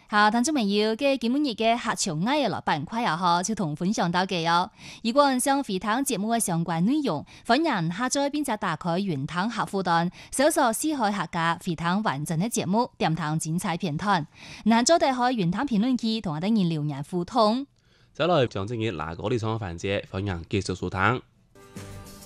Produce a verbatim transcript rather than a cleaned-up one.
好，聽眾朋友嘅今日嘅客場藝嘅老板快又好，就同分享到嘅哦。如果想回聽節目嘅相關內容，歡迎下載並且打開雲聽客戶端，搜索四海客家回聽完整嘅節目，點聽精彩片段。嗱，再打開雲聽評論區，同我哋人留言互動。 再來將正嘅嗱嗰啲創嘅環節，歡迎繼續收聽。